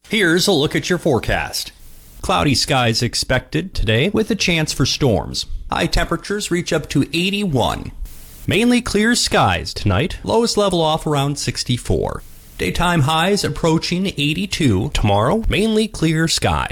Here's a look at your forecast. Cloudy skies expected today with a chance for storms. High temperatures reach up to 81. Mainly clear skies tonight. Lows level off around 64. Daytime highs approaching 82. Tomorrow, mainly clear skies.